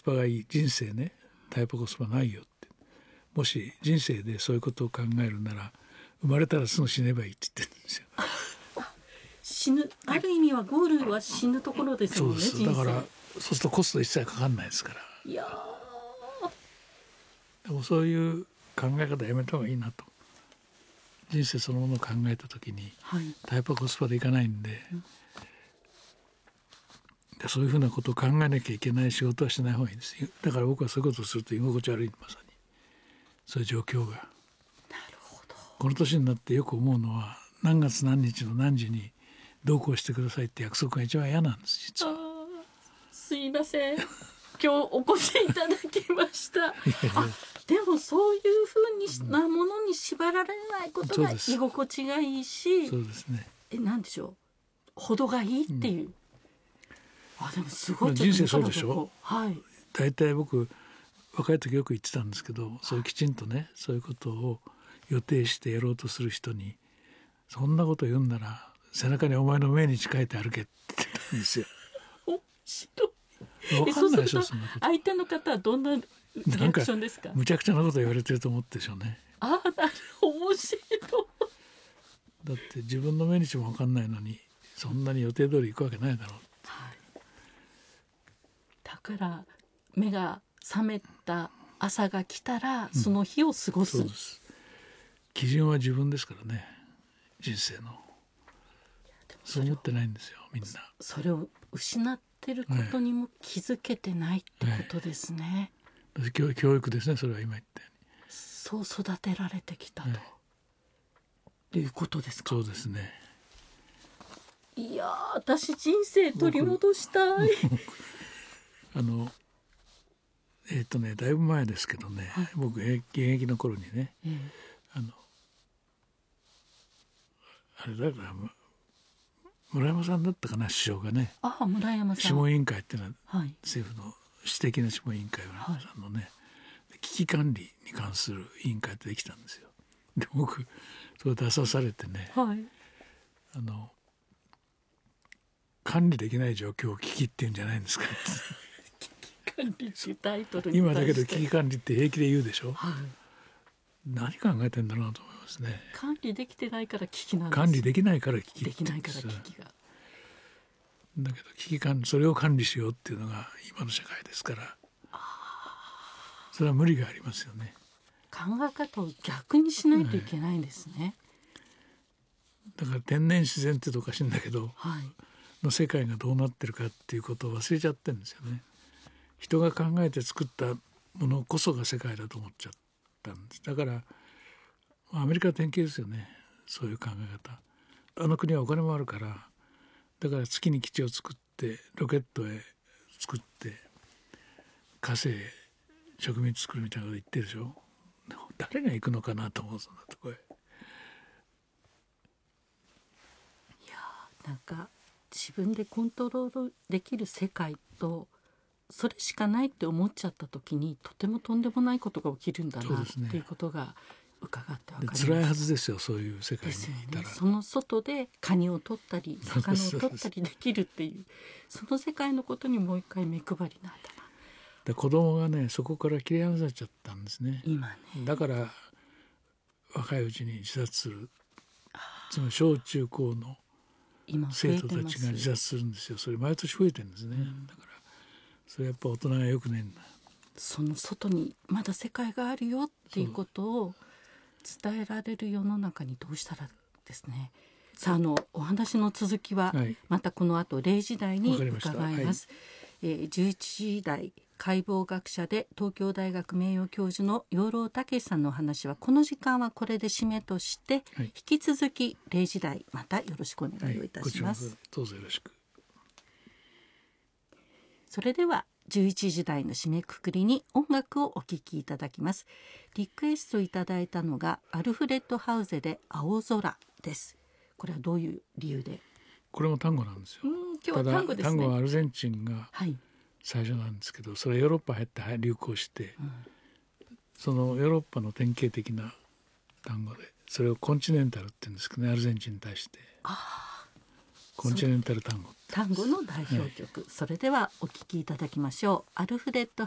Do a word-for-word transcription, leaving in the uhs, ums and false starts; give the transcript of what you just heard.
パがいい、人生ねタイパコスパないよって、もし人生でそういうことを考えるなら生まれたらすぐ死ねばいいって言ってるんですよ。 死ぬ、ある意味はゴールは死ぬところですもんね。 そうです。だからそうするとコスト一切かかんないですから。 いやでもそういう考え方やめた方がいいなと。人生そのものを考えた時に、はい、タイパコスパでいかないんで、うん、でそういうふうなことを考えなきゃいけない仕事はしない方がいいんですよ。だから僕はそういうことをすると居心地悪い、まさにそういう状況が。なるほど。 この年になってよく思うのは、何月何日の何時に同行してくださいって約束が一番嫌なんです実は。 すいません今日お越しいただきましたあでもそういうふうになものに縛られないことが居心地がいいし、 そうですね、 えなんでしょう、程がいいっていう、うん、あでもすごい人生そうでしょ。 はい、 大体僕若い時よく言ってたんですけど、そういうきちんとねそういうことを予定してやろうとする人に、そんなこと言うんなら背中にお前の命日書いて歩けって言ってたんですよ。 面白い。 分かんないでしょ、そんなこと。 相手の方はどんなリアクションですか。 むちゃくちゃなこと言われてると思ってでしょうね。 ああ、なる面白い。 だって自分の命日も分かんないのにそんなに予定通り行くわけないだろう、 はい、だから目が覚めた朝が来たらその日を過ごす、 うん、そうです。基準は自分ですからね、人生の。そう思ってないんですよみんな。 それを失ってることにも気づけてないってことですね、 はいはい、教育ですね、それは今言ったように。 そう育てられてきたと、はい、いうことですか。 そうですね。 いや私人生取り戻したいあのえっ、ー、とねだいぶ前ですけどね、はい、僕現役の頃にね、うん、あのあれだから村山さんだったかな、首相がね、 ああ村山さん、 諮問委員会っていうのは、はい、政府の私的な諮問委員会村山さんのね、はい、危機管理に関する委員会ってできたんですよ。で僕それ出さされてね、はい、あの管理できない状況を危機っていうんじゃないんですか危機管理っていうタイトルに今だけど危機管理って平気で言うでしょ、はい、何考えてんだろうなと思いますね。 管理できてないから危機なんです。 管理できないから危機できないから危機がだけど危機管理、それを管理しようっていうのが今の社会ですから、それは無理がありますよね。 考え方を逆にしないといけないんですね、 はい、だから天然自然ってとかしいんだけど、はい、の世界がどうなってるかっていうことを忘れちゃってるんですよね。人が考えて作ったものこそが世界だと思っちゃったんです。だからアメリカは典型ですよね、そういう考え方。あの国はお金もあるから、だから月に基地を作ってロケットへ作って火星へ植民地作るみたいなこと言ってるでしょ。誰が行くのかなと思う、そんなとこへ。 いやなんか自分でコントロールできる世界とそれしかないって思っちゃった時にとてもとんでもないことが起きるんだな、ね、っていうことが伺って分かりました。 辛いはずですよ、そういう世界にいたら、 ね、その外でカニを取ったり魚を取ったりできるっていうその世界のことにもう一回目配りなんだな。 で子供がねそこから切り離されちゃったんですね今ね。 だから若いうちに自殺する、つまり小中高の生徒たちが自殺するんですよ。それ毎年増えてるんですね、うん、だからそれやっぱ大人がよくねえんだ。 その外にまだ世界があるよっていうことを伝えられる世の中にどうしたらですね。さあ、あのお話の続きはまたこの後れいじ台に伺います。はい、えー、じゅういちじ台解剖学者で東京大学名誉教授の養老孟さんのお話はこの時間はこれで締めとして、はい、引き続きれいじ台またよろしくお願いをいたします、はい、 どうぞよろしく。 それではじゅういちじ台の締めくくりに音楽をお聴きいただきます。リクエストいただいたのがアルフレッド・ハウゼで青空です。これはどういう理由で？ これも単語なんですよ。 うん、今日は単語ですね。 単語はアルゼンチンが最初なんですけど、はい、それヨーロッパ入って流行して、うん、そのヨーロッパの典型的な単語でそれをコンチネンタルって言うんですけどね、アルゼンチンに対して。あ、コンチネンタル単語単語の代表曲、はい、それではお聴きいただきましょう。アルフレッド